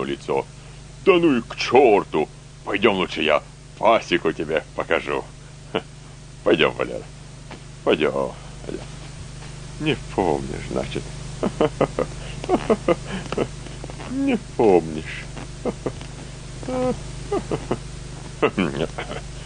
одно лицо. Да ну и к черту! Пойдем лучше я пасеку тебе покажу. Пойдем, Валера. Пойдем. Не помнишь, значит. Не помнишь.